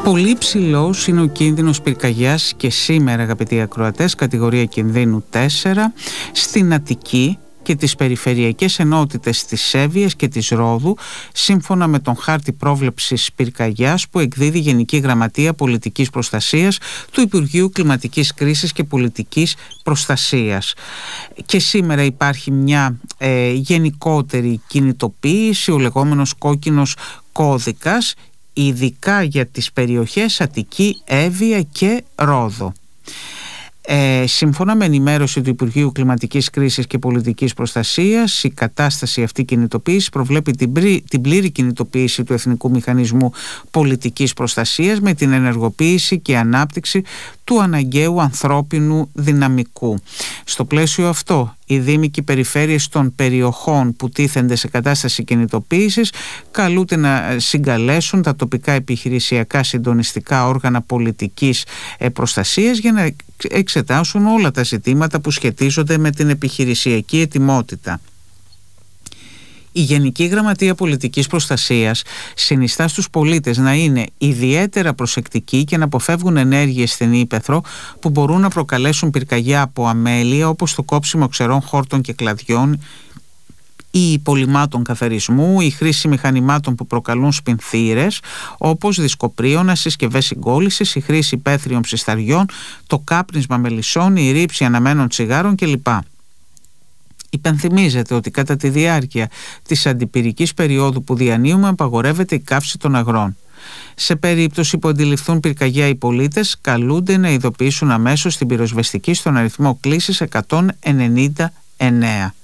Πολύ ψηλός είναι ο κίνδυνος πυρκαγιάς και σήμερα, αγαπητοί ακροατές, κατηγορία κινδύνου 4 στην Αττική και τις περιφερειακές ενότητες της Σέβιας και της Ρόδου, σύμφωνα με τον χάρτη πρόβλεψης πυρκαγιάς που εκδίδει η Γενική Γραμματεία Πολιτικής Προστασίας του Υπουργείου Κλιματικής Κρίσης και Πολιτικής Προστασίας. Και σήμερα υπάρχει μια γενικότερη κινητοποίηση, ο λεγόμενος κόκκινος κώδικας, ειδικά για τις περιοχές Αττική, Εύβοια και Ρόδο. Σύμφωνα με ενημέρωση του Υπουργείου Κλιματικής Κρίσης και Πολιτικής Προστασίας, η κατάσταση αυτή κινητοποίηση προβλέπει την πλήρη κινητοποίηση του Εθνικού Μηχανισμού Πολιτικής Προστασίας με την ενεργοποίηση και ανάπτυξη του αναγκαίου ανθρώπινου δυναμικού. Στο πλαίσιο αυτό, οι δήμοι και οι περιφέρειες των περιοχών που τίθενται σε κατάσταση κινητοποίησης καλούνται να συγκαλέσουν τα τοπικά επιχειρησιακά συντονιστικά όργανα πολιτικής προστασίας για να εξετάσουν όλα τα ζητήματα που σχετίζονται με την επιχειρησιακή ετοιμότητα. Η Γενική Γραμματεία Πολιτικής Προστασίας συνιστά στους πολίτες να είναι ιδιαίτερα προσεκτικοί και να αποφεύγουν ενέργειες στην ύπαιθρο που μπορούν να προκαλέσουν πυρκαγιά από αμέλεια, όπως το κόψιμο ξερών χόρτων και κλαδιών ή υπολειμμάτων καθαρισμού, η χρήση μηχανημάτων που προκαλούν σπινθήρες όπως δισκοπρίωνα, συσκευές συγκόλλησης, η χρήση υπαίθριων ψισταριών, το κάπνισμα μελισσών, η ρήψη αναμένων τσιγάρων κλπ. Υπενθυμίζεται ότι κατά τη διάρκεια της αντιπυρικής περίοδου που διανύουμε απαγορεύεται η καύση των αγρών. Σε περίπτωση που αντιληφθούν πυρκαγιά οι πολίτες καλούνται να ειδοποιήσουν αμέσως την πυροσβεστική στον αριθμό κλήσης 199.